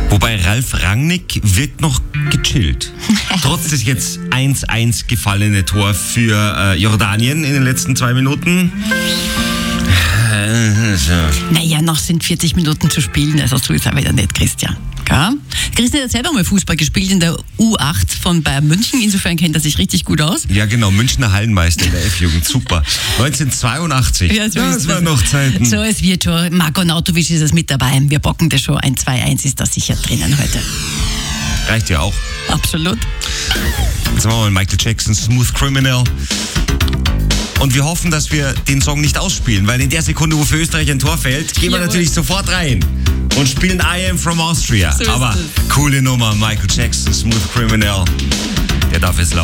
Wobei Ralf Rangnick wirkt noch gechillt. Trotz des jetzt 1-1 gefallene Tor für Jordanien in den letzten 2 Minuten. Naja, noch sind 40 Minuten zu spielen, also so ist er wieder nicht, Christian. Ja? Christian hat selber mal Fußball gespielt in der U8 von Bayern München, insofern kennt er sich richtig gut aus. Ja genau, Münchner Hallenmeister in der F-Jugend, super. 1982, ja, so das waren noch Zeiten. So, es wird schon, Marco Nautovic ist es mit dabei, wir bocken das schon, ein 2-1 ist da sicher drinnen heute. Reicht ja auch. Absolut. Jetzt machen wir mal Michael Jackson, Smooth Criminal. Und wir hoffen, dass wir den Song nicht ausspielen, weil in der Sekunde, wo für Österreich ein Tor fällt, gehen wir natürlich sofort rein und spielen I Am From Austria. So aber coole Nummer, Michael Jackson, Smooth Criminal. Der darf es laufen.